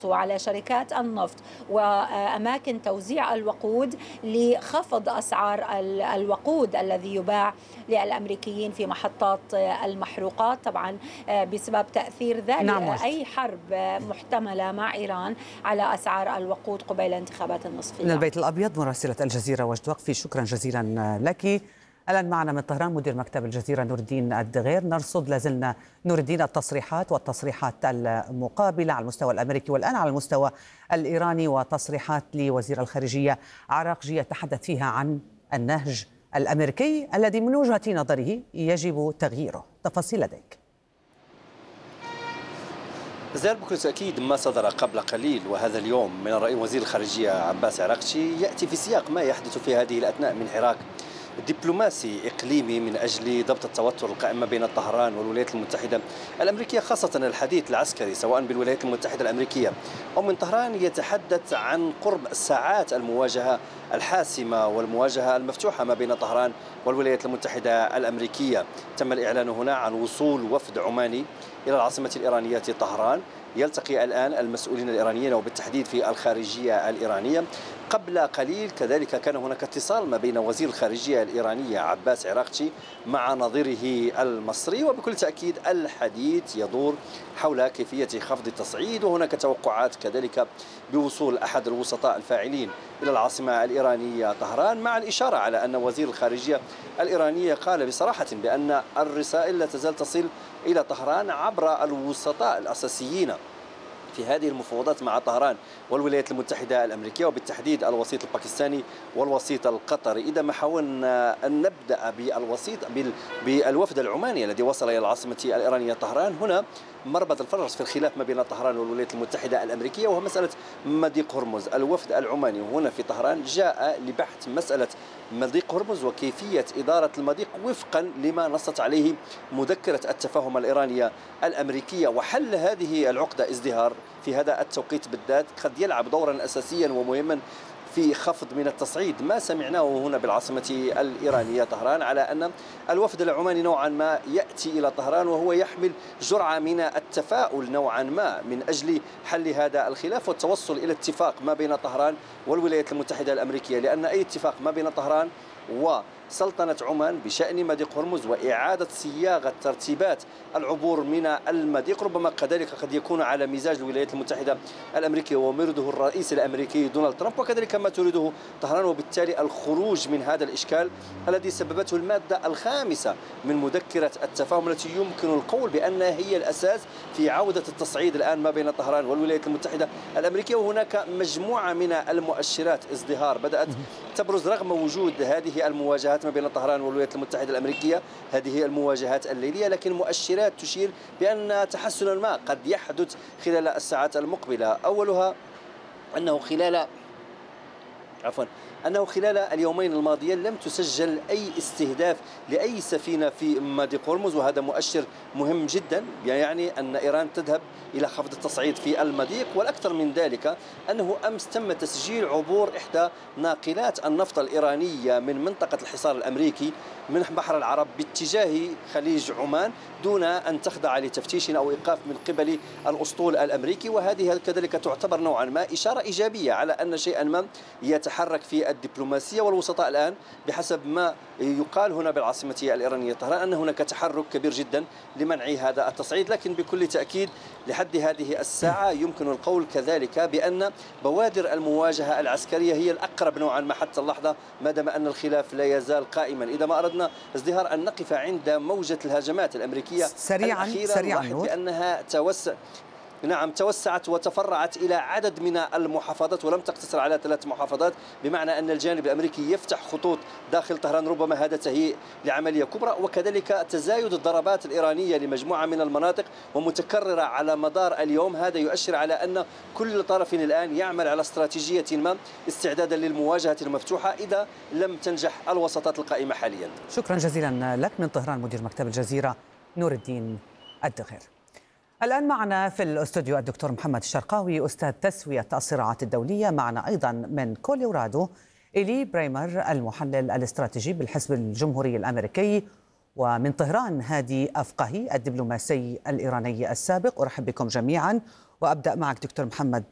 وعلى شركات النفط وأماكن توزيع الوقود لخفض أسعار الوقود الذي يباع للأمريكيين في محطات المحروقات، طبعا بسبب تأثير ذلك نعم وجد. أي حرب محتملة مع إيران على أسعار الوقود قبيل الانتخابات النصفية. من البيت الأبيض مراسلة الجزيرة وجد وقفي، شكرا جزيلا لك. الآن معنا من طهران مدير مكتب الجزيرة نور الدين الدغير. نرصد لازلنا نور الدين التصريحات المقابلة على المستوى الأمريكي والآن على المستوى الإيراني، وتصريحات لوزير الخارجية عراقجي يتحدث فيها عن النهج الأمريكي الذي من وجهة نظره يجب تغييره. تفاصيل لديك. زال بكل تأكيد ما صدر قبل قليل وهذا اليوم من رأي وزير الخارجية عباس عراقجي يأتي في سياق ما يحدث في هذه الأثناء من حراك دبلوماسي إقليمي من أجل ضبط التوتر القائم بين طهران والولايات المتحدة الأمريكية، خاصة الحديث العسكري سواء بالولايات المتحدة الأمريكية أو من طهران يتحدث عن قرب ساعات المواجهة الحاسمة والمواجهة المفتوحة ما بين طهران والولايات المتحدة الأمريكية. تم الإعلان هنا عن وصول وفد عماني إلى العاصمة الإيرانية طهران، يلتقي الآن المسؤولين الإيرانيين وبالتحديد في الخارجية الإيرانية. قبل قليل كذلك كان هناك اتصال ما بين وزير الخارجية الإيرانية عباس عراقجي مع نظيره المصري، وبكل تأكيد الحديث يدور حول كيفية خفض التصعيد، وهناك توقعات كذلك بوصول أحد الوسطاء الفاعلين إلى العاصمة الإيرانية طهران، مع الإشارة على أن وزير الخارجية الإيرانية قال بصراحة بأن الرسائل لا تزال تصل إلى طهران عبر الوسطاء الأساسيين في هذه المفاوضات مع طهران والولايات المتحدة الأمريكية، وبالتحديد الوسيط الباكستاني والوسيط القطري. إذا ما حاولنا أن نبدأ بالوفد العماني الذي وصل إلى العاصمة الإيرانية طهران، هنا مربط الفرس في الخلاف ما بين طهران والولايات المتحدة الأمريكية وهو مسألة مضيق هرمز. الوفد العماني هنا في طهران جاء لبحث مسألة مضيق هرمز وكيفية إدارة المضيق وفقا لما نصت عليه مذكرة التفاهم الإيرانية الأمريكية، وحل هذه العقدة ازدهار في هذا التوقيت بالذات قد يلعب دورا أساسيا ومهما في خفض من التصعيد. ما سمعناه هنا بالعاصمة الإيرانية طهران على أن الوفد العماني نوعا ما يأتي إلى طهران وهو يحمل جرعة من التفاؤل نوعا ما من أجل حل هذا الخلاف والتوصل إلى اتفاق ما بين طهران والولايات المتحدة الأمريكية، لأن أي اتفاق ما بين طهران وسلطنة عمان بشأن مضيق هرمز وإعادة صياغة ترتيبات العبور من المضيق ربما كذلك قد يكون على مزاج الولايات المتحدة الأمريكية وما يريده الرئيس الأمريكي دونالد ترامب، وكذلك ما تريده طهران، وبالتالي الخروج من هذا الإشكال الذي سببته المادة الخامسة من مذكرة التفاهم التي يمكن القول بأنها هي الأساس في عودة التصعيد الآن ما بين طهران والولايات المتحدة الأمريكية. وهناك مجموعة من المؤشرات ازدهار بدأت تبرز رغم وجود هذه المواجهات ما بين طهران والولايات المتحدة الأمريكية، هذه المواجهات الليلية، لكن مؤشرات تشير بأن تحسنا ما قد يحدث خلال الساعات المقبلة. أولها أنه خلال اليومين الماضيين لم تسجل أي استهداف لأي سفينة في مضيق هرمز، وهذا مؤشر مهم جدا، يعني أن إيران تذهب إلى خفض التصعيد في المضيق. والأكثر من ذلك أنه أمس تم تسجيل عبور إحدى ناقلات النفط الإيرانية من منطقة الحصار الأمريكي من بحر العرب باتجاه خليج عمان دون أن تخضع لتفتيش أو إيقاف من قبل الأسطول الأمريكي، وهذه كذلك تعتبر نوعا ما إشارة إيجابية على أن شيئا ما يتحرك في الدبلوماسية والوسطاء الآن بحسب ما يقال هنا بالعاصمة الإيرانية طهران أن هناك تحرك كبير جدا لمنع هذا التصعيد. لكن بكل تأكيد لحد هذه الساعة يمكن القول كذلك بأن بوادر المواجهة العسكرية هي الأقرب نوعا ما حتى اللحظة، ما دام أن الخلاف لا يزال قائما. إذا ما أردنا ازدهار أن نقف عند موجة الهجمات الأمريكية سريعا بأنها توسعت وتفرعت إلى عدد من المحافظات ولم تقتصر على 3 محافظات، بمعنى أن الجانب الأمريكي يفتح خطوط داخل طهران ربما هذا تهيئ لعملية كبرى، وكذلك تزايد الضربات الإيرانية لمجموعة من المناطق ومتكررة على مدار اليوم. هذا يؤشر على أن كل طرف الآن يعمل على استراتيجية ما استعدادا للمواجهة المفتوحة إذا لم تنجح الوساطات القائمة حاليا. شكرا جزيلا لك من طهران مدير مكتب الجزيرة نور الدين الدغير. الآن معنا في الاستوديو الدكتور محمد الشرقاوي أستاذ تسوية الصراعات الدولية، معنا أيضا من كولورادو إيلي بريمر المحلل الاستراتيجي بالحزب الجمهوري الأمريكي، ومن طهران هادي أفقهي الدبلوماسي الإيراني السابق. أرحب بكم جميعا وأبدأ معك دكتور محمد